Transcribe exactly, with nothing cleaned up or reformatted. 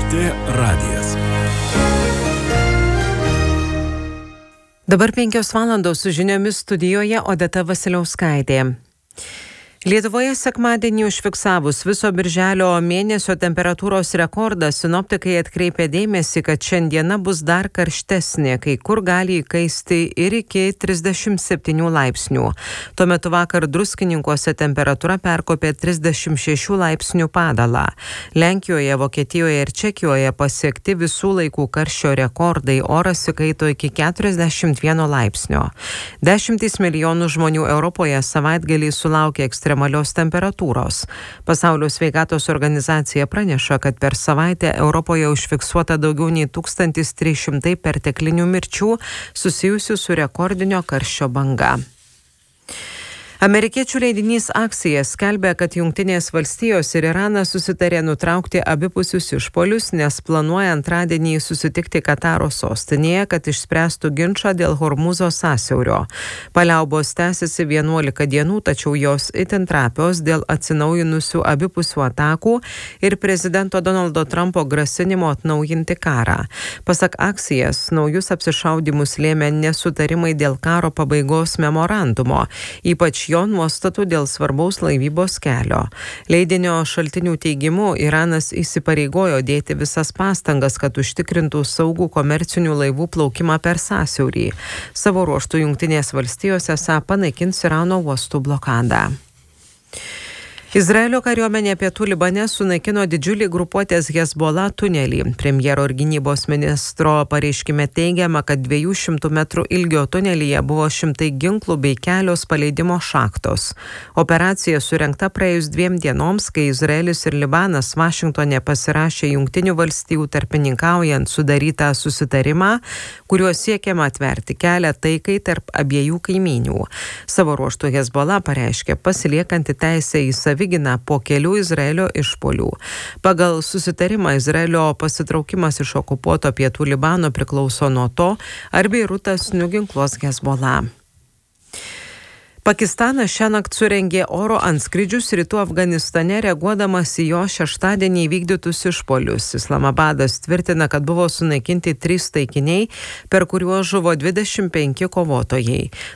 T radijas. Dabar penkios valandos su žiniomis studijoje Odeta Vasiliauskaitė. Lietuvoje sekmadienį užfiksavus viso birželio mėnesio temperatūros rekordą, sinoptikai atkreipė dėmesį, kad šiandiena bus dar karštesnė, kai kur gali įkaisti ir iki trisdešimt septynių laipsnių. Tuo metu vakar Druskininkuose temperatūra perkopė trisdešimt šešių laipsnių padalą. Lenkijoje, Vokietijoje ir Čekijoje pasiekti visų laikų karščio rekordai, oras įkaito iki keturiasdešimt vieno laipsnio. Dešimtys milijonų žmonių Europoje savaitgalį sulaukė ekstremalių ekstremalios temperatūros. Pasaulio sveikatos organizacija praneša, kad per savaitę Europoje užfiksuota daugiau nei tūkstantis trys šimtai perteklinių mirčių susijusių su rekordinio karščio banga. Amerikiečių leidinys Aksija skelbia, kad Jungtinės valstijos ir Iranas susitarė nutraukti abipusius išpuolius, nes planuoja antradienį susitikti Kataro sostinėje, kad išspręstų ginčą dėl Hormuzo sąsiaurio. Paliaubos tęsiasi vienuolika dienų, tačiau jos itin trapios dėl atsinaujinusių abipusių atakų ir prezidento Donaldo Trumpo grasinimo atnaujinti karą. Pasak Aksijas, naujus apsišaudymus lėmė nesutarimai dėl karo pabaigos memorandumo, ypač jo nuostatų dėl svarbaus laivybos kelio. Leidinio šaltinių teigimu, Iranas įsipareigojo dėti visas pastangas, kad užtikrintų saugų komercinių laivų plaukimą per sąsiaurį. Savo ruožtu Jungtinės valstijos esą panaikins Irano uostų blokadą. Izraelio kariuomenė pietų Libane sunaikino didžiulį grupuotės Hezbollah tunelį. Premjero ir gynybos ministro pareiškime teigiama, kad dviejų šimtų metrų ilgio tunelyje buvo šimtai ginklų bei kelios paleidimo šachtos. Operacija surengta praėjus dviem dienoms, kai Izraelis ir Libanas Vašingtone pasirašė Jungtinių valstijų tarpininkaujant sudarytą susitarimą, kuriuo siekiama atverti kelią taikai tarp abiejų kaimynių. Savo ruožtu Hezbollah pareiškė pasiliekanti teisę į savigyną po kelių Izraelio išpuolių. Pagal susitarimą Izraelio pasitraukimas iš okupuoto pietų Libano priklauso nuo to, ar Beirutas nuginkluos Hezbollah. Pakistanas šiąnakt surengė oro antskrydžius rytų Afganistane, reaguodamas į jo šeštadienį įvykdytus išpuolius. Islamabadas tvirtina, kad buvo sunaikinti trys taikiniai, per kuriuos žuvo dvidešimt penki kovotojai.